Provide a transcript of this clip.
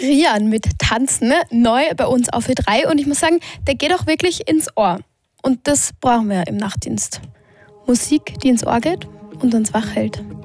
Rian mit Tanzen, neu bei uns auf Ö3. Und ich muss sagen, der geht auch wirklich ins Ohr. Und das brauchen wir im Nachtdienst. Musik, die ins Ohr geht und uns wach hält.